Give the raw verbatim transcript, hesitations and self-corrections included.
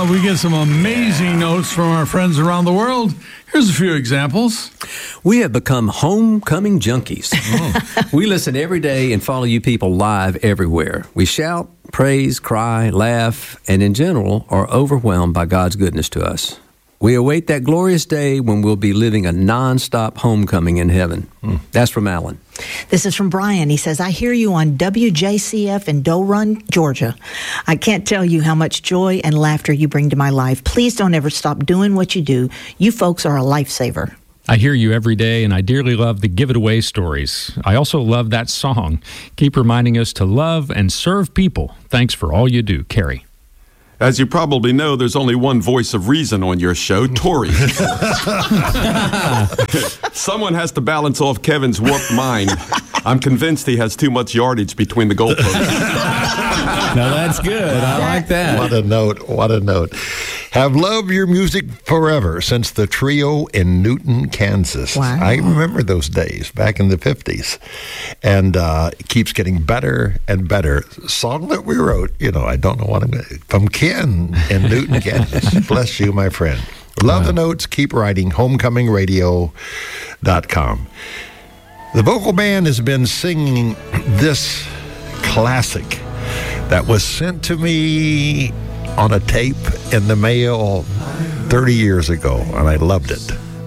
uh, we get some amazing notes from our friends around the world. Here's a few examples. We have become homecoming junkies. Oh. We listen every day and follow you people live everywhere. We shout, praise, cry, laugh, and in general are overwhelmed by God's goodness to us. We await that glorious day when we'll be living a nonstop homecoming in heaven. Mm. That's from Alan. This is from Brian. He says, I hear you on W J C F in Doe Run, Georgia. I can't tell you how much joy and laughter you bring to my life. Please don't ever stop doing what you do. You folks are a lifesaver. I hear you every day, and I dearly love the Give It Away stories. I also love that song. Keep reminding us to love and serve people. Thanks for all you do, Carrie. As you probably know, there's only one voice of reason on your show, Tori. Someone has to balance off Kevin's warped mind. I'm convinced he has too much yardage between the goalposts. No, that's good. I like that. What a note. What a note. Have loved your music forever since the trio in Newton, Kansas. Wow. I remember those days back in the fifties. And uh, it keeps getting better and better. Song that we wrote, you know, I don't know what I'm going to, from Ken in Newton, Kansas. Bless you, my friend. Love wow. the notes. Keep writing. homecoming radio dot com. The vocal band has been singing this classic that was sent to me on a tape in the mail thirty years ago, and I loved it.